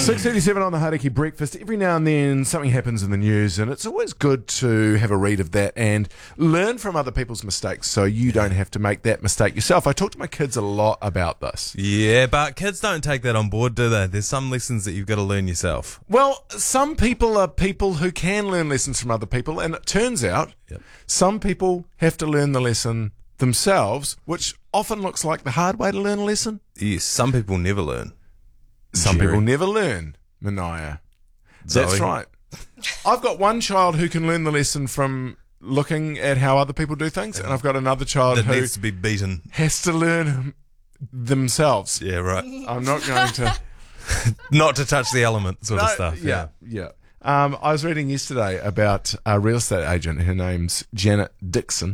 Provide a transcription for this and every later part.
6:37 on the Hauraki Breakfast. Every now and then something happens in the news, and it's always good to have a read of that and learn from other people's mistakes so you don't have to make that mistake yourself. I talk to my kids a lot about this. Yeah, but kids don't take that on board, do they? There's some lessons that you've got to learn yourself. Well, some people are people who can learn lessons from other people, and it turns out some people have to learn the lesson themselves, which often looks like the hard way to learn a lesson. Yes, some people never learn. Some people never learn, Mania. That's Zoe. right. I've got one child who can learn the lesson from looking at how other people do things, and I've got another child That who needs to be beaten. has to learn themselves. Yeah, right. I'm not going to... Not to touch the element sort of stuff. Yeah. I was reading yesterday about a real estate agent. Her name's Janet Dixon.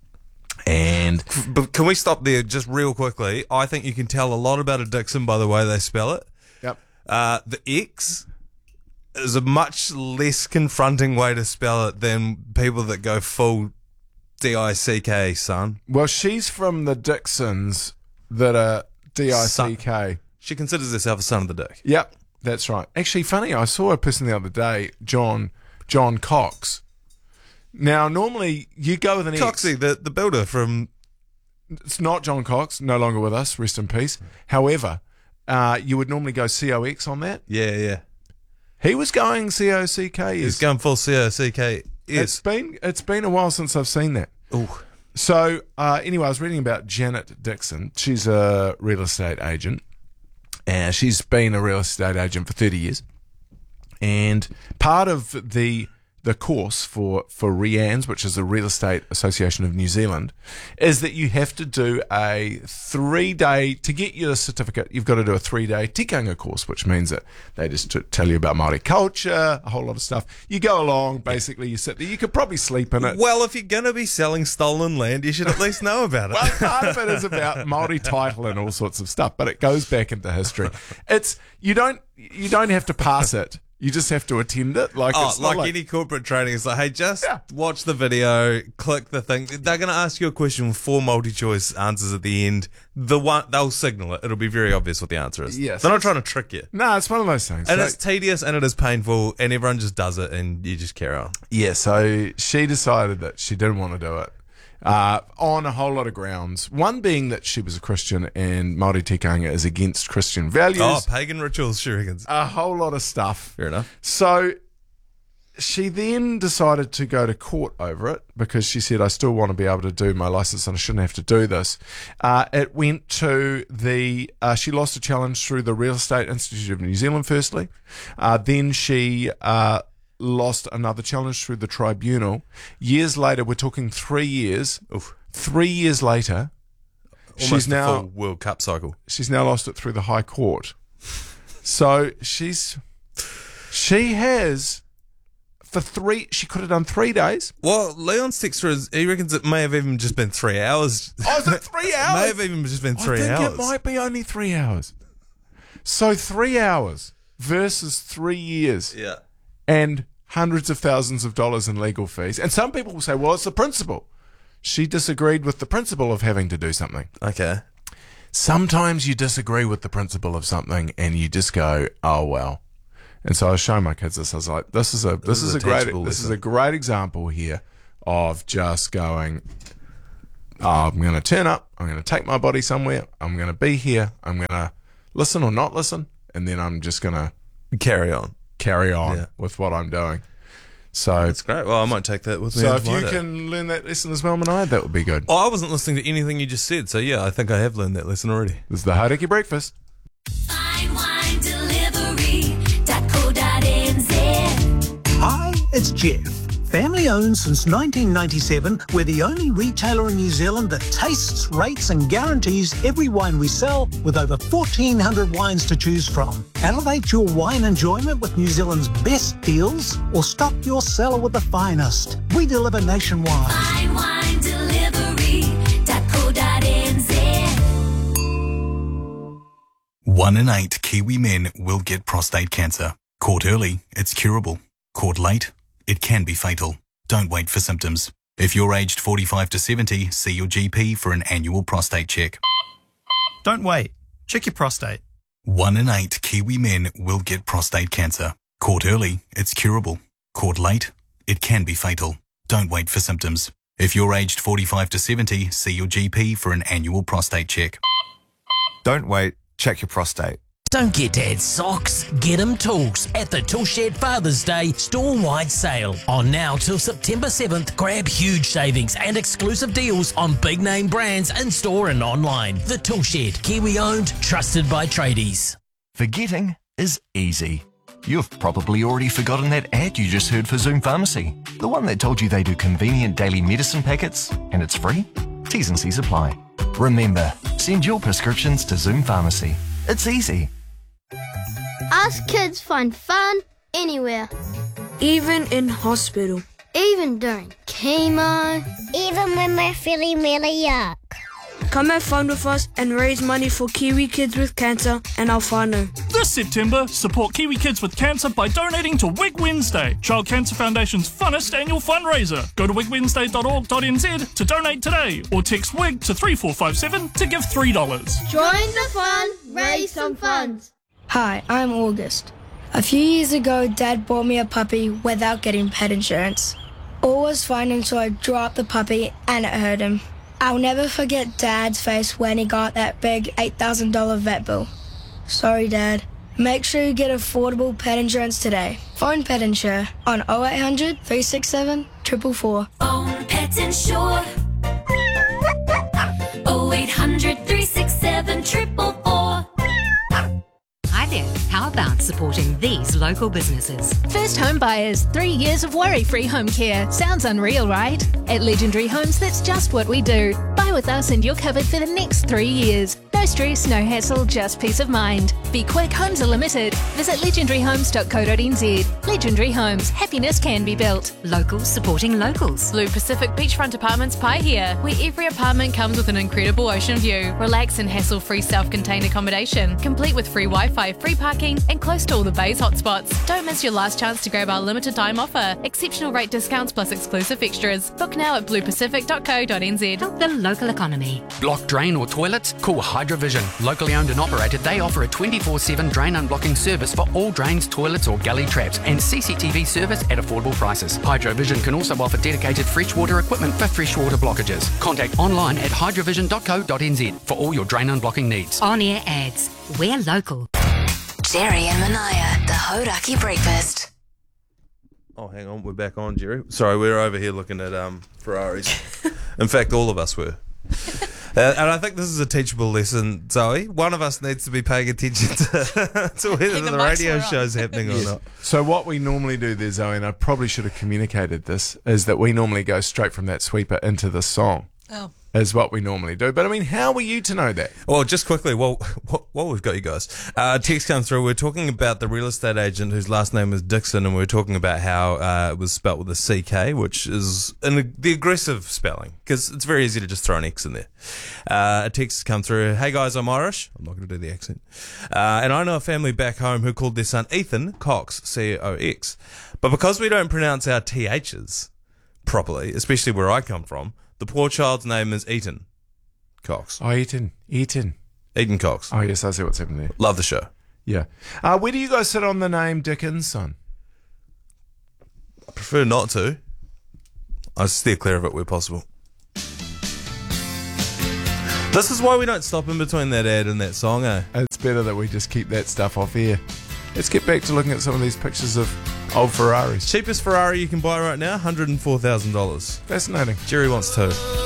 And But can we stop there just real quickly? I think you can tell a lot about a Dixon by the way they spell it. yep. The X is a much less confronting way to spell it than people that go full D-I-C-K, son. Well, she's from the Dixons that are D-I-C-K. She considers herself a son of the dick. Yep, that's right. Actually, funny, I saw a person the other day, John Cox. Now, normally you go with an Coxie, X. the builder from... It's not John Cox, no longer with us, rest in peace. However, you would normally go C-O-X on that. Yeah. He was going C-O-C-K. He's going full C-O-C-K. Yes. It's been a while since I've seen that. Ooh. So, anyway, I was reading about Janet Dixon. She's a real estate agent. And she's been a real estate agent for 30 years. And part of the course for REANZ, which is the Real Estate Association of New Zealand, is that you have to do a 3-day, to get your certificate, you've got to do a 3-day tikanga course, which means that they just tell you about Māori culture, a whole lot of stuff. You go along, basically, you sit there, you could probably sleep in it. Well, if you're going to be selling stolen land, you should at least know about it. Well, part of it is about Māori title and all sorts of stuff, but it goes back into history. It's you don't have to pass it. You just have to attend it. It's not like any corporate training. It's like, hey, just watch the video, click the thing. They're going to ask you a question with 4 multi-choice answers at the end. They'll signal it. It'll be very obvious what the answer is. Yes. They're not trying to trick you. No, it's one of those things. And it's tedious and it is painful and everyone just does it and you just carry on. Yeah, so she decided that she didn't want to do it on a whole lot of grounds. One being that she was a Christian and Māori tikanga is against Christian values. Oh, pagan rituals, she reckons. A whole lot of stuff. Fair enough. So she then decided to go to court over it because she said, I still want to be able to do my license and I shouldn't have to do this. It went to she lost a challenge through the Real Estate Institute of New Zealand firstly. Then she lost another challenge through the tribunal. Years later, we're talking 3 years. Oof. 3 years later, Almost the full World Cup cycle. she's now lost it through the High Court. So she has she could have done 3 days. Well, Leon's texter he reckons it may have even just been 3 hours. Oh, is it 3 hours? May have even just been 3 I think hours. it might be only 3 hours. So 3 hours versus 3 years. Yeah. And hundreds of thousands of dollars in legal fees. And some people will say, well, it's the principle. She disagreed with the principle of having to do something. Okay. Sometimes you disagree with the principle of something and you just go, oh, well. And so I was showing my kids this. I was like, this is a great example here of just going, I'm going to turn up. I'm going to take my body somewhere. I'm going to be here. I'm going to listen or not listen. And then I'm just going to carry on with what I'm doing. So that's great. Well, I might take that with me. So if you can learn that lesson as well, Manaia, that would be good. Oh, I wasn't listening to anything you just said, so yeah, I think I have learned that lesson already. This is the Hauraki Breakfast. Hi, it's Jeff. Family owned since 1997, we're the only retailer in New Zealand that tastes, rates and guarantees every wine we sell with over 1,400 wines to choose from. Elevate your wine enjoyment with New Zealand's best deals or stock your cellar with the finest. We deliver nationwide. FineWineDelivery.co.nz 1 in 8 Kiwi men will get prostate cancer. Caught early, it's curable. Caught late, it can be fatal. Don't wait for symptoms. If you're aged 45 to 70, see your GP for an annual prostate check. Don't wait. Check your prostate. 1 in 8 Kiwi men will get prostate cancer. Caught early, it's curable. Caught late, it can be fatal. Don't wait for symptoms. If you're aged 45 to 70, see your GP for an annual prostate check. Don't wait, check your prostate. Don't get Dad's socks, get him tools at the Tool Shed Father's Day store-wide sale. On now till September 7th, grab huge savings and exclusive deals on big-name brands in-store and online. The Tool Shed, Kiwi-owned, trusted by tradies. Forgetting is easy. You've probably already forgotten that ad you just heard for Zoom Pharmacy. The one that told you they do convenient daily medicine packets and it's free? T's and C's apply. Remember, send your prescriptions to Zoom Pharmacy. It's easy. Us kids find fun anywhere. Even in hospital. Even during chemo. Even when we're feeling really yuck. Come have fun with us and raise money for Kiwi Kids with Cancer and our whānau. This September, support Kiwi Kids with Cancer by donating to Wig Wednesday, Child Cancer Foundation's funnest annual fundraiser. Go to wigwednesday.org.nz to donate today or text WIG to 3457 to give $3. Join the fun, raise some funds. Hi, I'm August. A few years ago, Dad bought me a puppy without getting pet insurance. All was fine until I dropped the puppy and it hurt him. I'll never forget Dad's face when he got that big $8,000 vet bill. Sorry, Dad. Make sure you get affordable pet insurance today. Phone Pet Insure on 0800 367 444. Phone Pet Insure 0800 367 444. Hi there. How about supporting these local businesses? First home buyers, 3 years of worry-free home care. Sounds unreal, right? At Legendary Homes, that's just what we do. Buy with us and you're covered for the next 3 years. No stress, no hassle, just peace of mind. Be quick, homes are limited. Visit legendaryhomes.co.nz. Legendary Homes, happiness can be built. Locals supporting locals. Blue Pacific Beachfront Apartments Paihia, where every apartment comes with an incredible ocean view, relax and hassle-free self-contained accommodation, complete with free Wi-Fi, free parking, and close to all the bay's hotspots. Don't miss your last chance to grab our limited time offer. Exceptional rate discounts plus exclusive extras. Book now at bluepacific.co.nz. Help the local economy. Blocked drain or toilets? Call Hydrovision. Locally owned and operated, they offer a 24/7 drain unblocking service for all drains, toilets or gully traps and CCTV service at affordable prices. Hydrovision can also offer dedicated freshwater equipment for freshwater blockages. Contact online at hydrovision.co.nz for all your drain unblocking needs. On-air ads. We're local. Jerry and Manaya, the Hodaki Breakfast. Oh, hang on, we're back on, Jerry. Sorry, we were over here looking at Ferraris. In fact, all of us were. And I think this is a teachable lesson, Zoe. One of us needs to be paying attention to whether the radio show's happening or not. So what we normally do there, Zoe, and I probably should have communicated this, is that we normally go straight from that sweeper into the song. Oh. Is what we normally do. But I mean, how were you to know that? Well, just quickly, while we've got you guys, text come through. We're talking about the real estate agent whose last name is Dixon, and we're talking about how it was spelt with a CK, which is the aggressive spelling, because it's very easy to just throw an X in there. A text come through. Hey guys, I'm Irish. I'm not going to do the accent. And I know a family back home who called their son Ethan Cox, C-O-X. But because we don't pronounce our THs properly, especially where I come from, the poor child's name is Eaton Cox. Oh, Eaton Cox. Oh, yes, I see what's happening there. Love the show. Yeah. Where do you guys sit on the name Dickens, son? I prefer not to. I steer clear of it where possible. This is why we don't stop in between that ad and that song, eh? It's better that we just keep that stuff off air. Let's get back to looking at some of these pictures of old Ferraris. Cheapest Ferrari you can buy right now, $104,000. Fascinating. Jerry wants two.